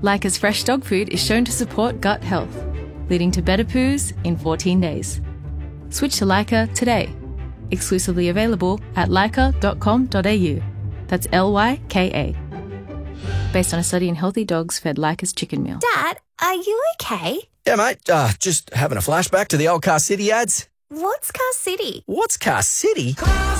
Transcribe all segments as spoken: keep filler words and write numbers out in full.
Leica's fresh dog food is shown to support gut health, leading to better poos in fourteen days. Switch to Leica today. Exclusively available at leica dot com dot a u. That's L Y K A. Based on a study in healthy dogs fed Leica's chicken meal. Dad, are you okay? Yeah, mate. Uh, just having a flashback to the old Car City ads. What's Car City? What's Car City? Car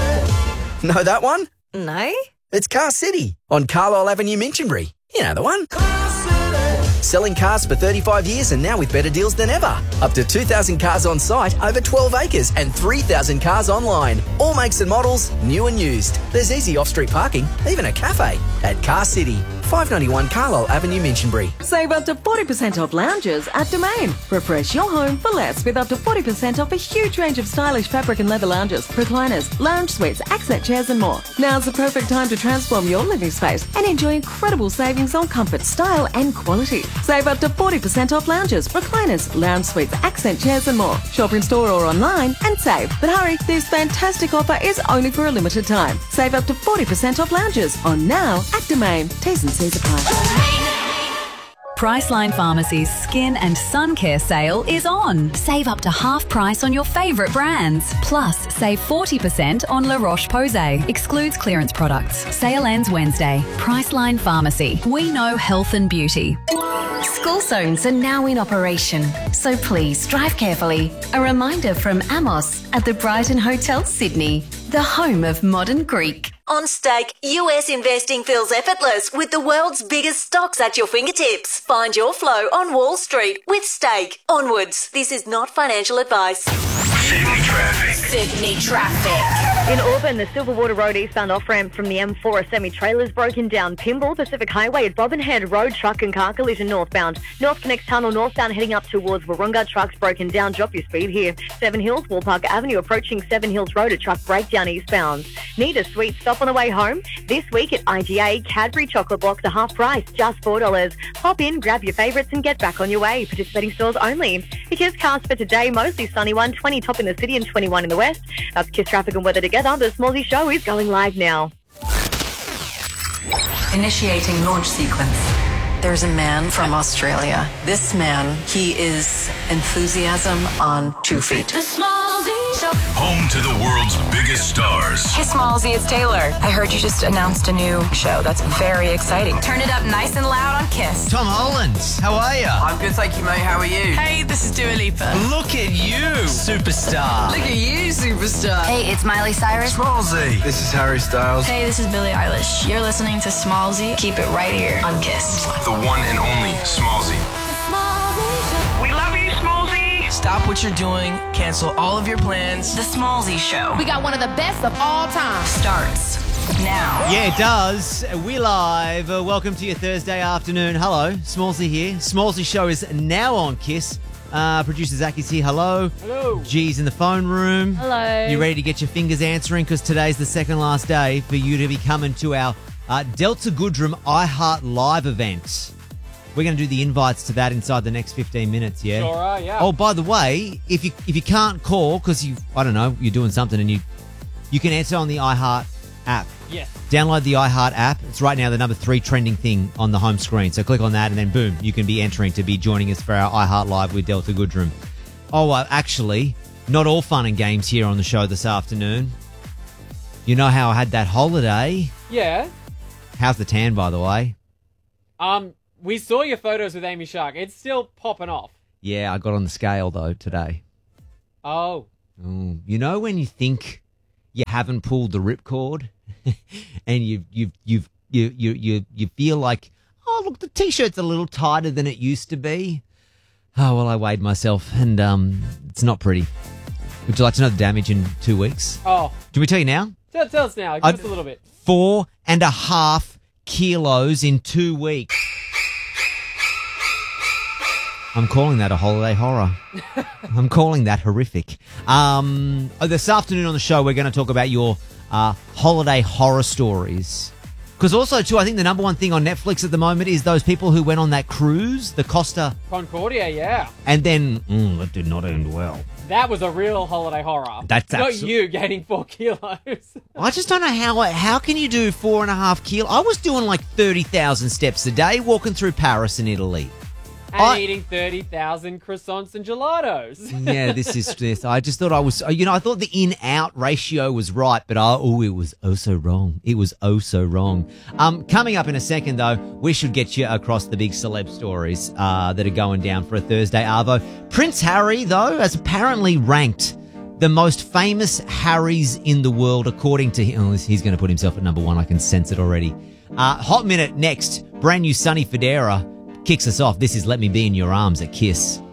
City. Know that one? No. It's Car City on Carlisle Avenue, Minchinbury. You know the one. Car City. Selling cars for thirty-five years and now with better deals than ever. Up to two thousand cars on site, over twelve acres and three thousand cars online. All makes and models, new and used. There's easy off-street parking, even a cafe at Car City. five ninety-one Carlisle Avenue, Minchinbury. Save up to forty percent off lounges at Domain. Refresh your home for less with up to forty percent off a huge range of stylish fabric and leather lounges, recliners, lounge suites, accent chairs and more. Now's the perfect time to transform your living space and enjoy incredible savings on comfort, style and quality. Save up to forty percent off lounges, recliners, lounge suites, accent chairs and more. Shop in store or online and save. But hurry, this fantastic offer is only for a limited time. Save up to forty percent off lounges on now at Domain. T's and C's apply. Priceline Pharmacy's Skin and Sun Care sale is on. Save up to half price on your favourite brands. Plus, save forty percent on La Roche-Posay. Excludes clearance products. Sale ends Wednesday. Priceline Pharmacy. We know health and beauty. School zones are now in operation, so please drive carefully. A reminder from Amos at the Brighton Hotel, Sydney, the home of modern Greek. On Stake, U S investing feels effortless with the world's biggest stocks at your fingertips. Find your flow on Wall Street with Stake. Onwards. This is not financial advice. Sydney traffic. Sydney traffic. In Auburn, the Silverwater Road eastbound off-ramp from the M four, a semi-trailer's broken down. Pymble, Pacific Highway at Bobbin Head Road, truck and car collision northbound. North Connects Tunnel northbound heading up towards Warunga, trucks broken down. Drop your speed here. Seven Hills, Wallpark Avenue approaching Seven Hills Road, a truck breakdown eastbound. Need a sweet stop on the way home? This week at I G A, Cadbury chocolate blocks are half price, just four dollars. Pop in, grab your favourites and get back on your way. Participating stores only. Because cars for today, mostly sunny one, twenty top in the city and twenty-one in the west. That's Kiss Traffic and Weather together. The Smallsy Show is going live now. Initiating launch sequence. There's a man from Australia. This man, he is enthusiasm on two feet. The Smallsy Show. Home to the world's biggest stars. Hey, Smallsy, it's Taylor. I heard you just announced a new show. That's very exciting. Turn it up nice and loud on Kiss. Tom Holland, how are you? I'm good, thank you, mate. How are you? Hey, this is Dua Lipa. Look at you, superstar. Look at you, superstar. Hey, it's Miley Cyrus. Smallsy. This is Harry Styles. Hey, this is Billie Eilish. You're listening to Smallsy. Keep it right here on Kiss. The one and only Smallsy. We love you, Smallsy. Stop what you're doing. Cancel all of your plans. The Smallsy Show. We got one of the best of all time. Starts now. Yeah, it does. We live. Uh, welcome to your Thursday afternoon. Hello, Smallsy here. Smallsy Show is now on Kiss. Uh, producer Zacky's here. Hello. Hello. G's in the phone room. Hello. You ready to get your fingers answering? Because today's the second last day for you to be coming to our uh, Delta Goodrum iHeart Live event. We're going to do the invites to that inside the next fifteen minutes, yeah? Sure are, yeah. Oh, by the way, if you if you can't call because you, I don't know, you're doing something and you you can answer on the iHeart app. Yes. Download the iHeart app. It's right now the number three trending thing on the home screen. So click on that and then boom, you can be entering to be joining us for our iHeart Live with Delta Goodrum. Oh, uh, actually, not all fun and games here on the show this afternoon. You know how I had that holiday? Yeah. How's the tan, by the way? Um, we saw your photos with Amy Shark. It's still popping off. Yeah, I got on the scale, though, today. Oh. Ooh, you know when you think you haven't pulled the ripcord and you you you you you you you feel like, oh look, the t-shirt's a little tighter than it used to be. Oh well, I weighed myself and um, it's not pretty. Would you like to know the damage in two weeks? Oh. Do we tell you now? Tell, tell us now. Give I, us a little bit. Four and a half kilos in two weeks. I'm calling that a holiday horror. I'm calling that horrific. Um, oh, this afternoon on the show, we're going to talk about your uh, holiday horror stories. Because also, too, I think the number one thing on Netflix at the moment is those people who went on that cruise, the Costa. Concordia, yeah. And then, mm, that did not end well. That was a real holiday horror. That's not abso- you gaining four kilos. I just don't know how how can you do four and a half kilos? I was doing like thirty thousand steps a day walking through Paris in Italy. And I, eating thirty thousand croissants and gelatos. yeah, this is this. I just thought I was, you know, I thought the in-out ratio was right, but I, oh, it was oh so wrong. It was oh so wrong. Um, coming up in a second, though, we should get you across the big celeb stories uh, that are going down for a Thursday Arvo. Prince Harry, though, has apparently ranked the most famous Harrys in the world, according to him. Oh, he's going to put himself at number one. I can sense it already. Uh, Hot Minute next. Brand new Sonny Fodera kicks us off. This is Let Me Be in Your Arms at Kiss.